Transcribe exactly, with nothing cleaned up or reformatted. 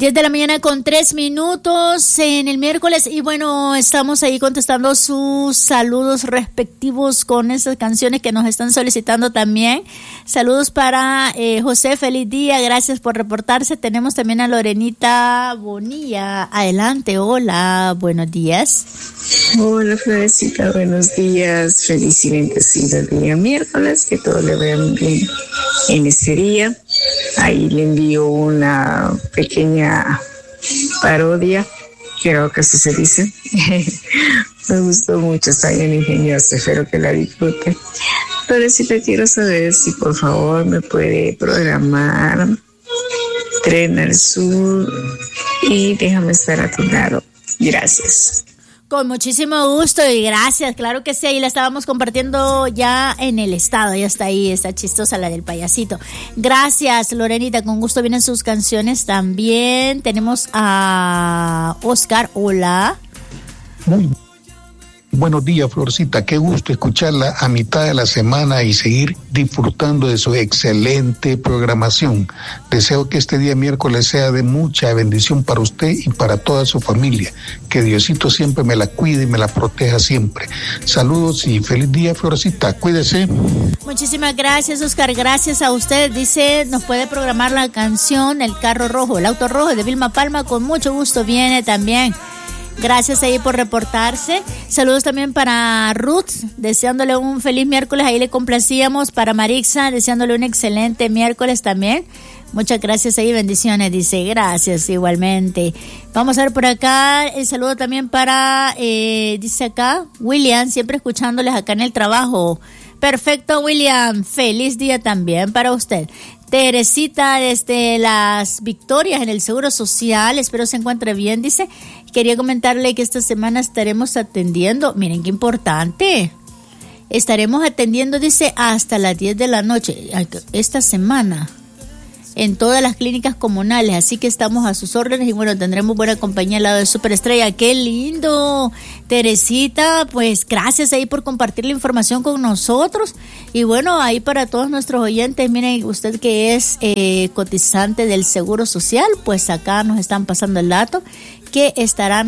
diez de la mañana con tres minutos en el miércoles y bueno, estamos ahí contestando sus saludos respectivos con esas canciones que nos están solicitando también. Saludos para eh, José, feliz día, gracias por reportarse. Tenemos también a Lorenita Bonilla. Adelante, hola, buenos días. Hola Florecita, buenos días, feliz y bendecido día miércoles, que todo le vaya bien en ese día. Ahí le envío una pequeña parodia, creo que así se dice. Me gustó mucho, está bien ingeniosa, espero que la disfrute. Florecita, quiero saber si por favor me puede programar Tren al Sur y Déjame estar a tu lado. Gracias. Con muchísimo gusto y gracias, claro que sí, ahí la estábamos compartiendo ya en el estado, ya está ahí, está chistosa la del payasito. Gracias, Lorenita, con gusto vienen sus canciones también. Tenemos a Oscar, hola. Muy buenos días, Florcita, qué gusto escucharla a mitad de la semana y seguir disfrutando de su excelente programación. Deseo que este día miércoles sea de mucha bendición para usted y para toda su familia. Que Diosito siempre me la cuide y me la proteja siempre. Saludos y feliz día, Florcita, cuídese. Muchísimas gracias, Oscar, gracias a usted. Dice, nos puede programar la canción El Carro Rojo, el Auto Rojo de Vilma Palma, con mucho gusto viene también. Gracias ahí por reportarse. Saludos también para Ruth, deseándole un feliz miércoles, ahí le complacíamos. Para Marixa, deseándole un excelente miércoles también. Muchas gracias ahí, bendiciones, dice, gracias igualmente. Vamos a ver por acá, el saludo también para, eh, dice acá, William, siempre escuchándoles acá en el trabajo. Perfecto, William, feliz día también para usted. Teresita, desde Las Victorias en el Seguro Social, espero se encuentre bien, dice. Quería comentarle que esta semana estaremos atendiendo, miren qué importante, estaremos atendiendo, dice, hasta las diez de la noche, esta semana, en todas las clínicas comunales, así que estamos a sus órdenes y bueno, tendremos buena compañía al lado de Superestrella. ¡Qué lindo! Teresita, pues gracias ahí por compartir la información con nosotros y bueno, ahí para todos nuestros oyentes, miren, usted que es eh, cotizante del Seguro Social, pues acá nos están pasando el dato que estarán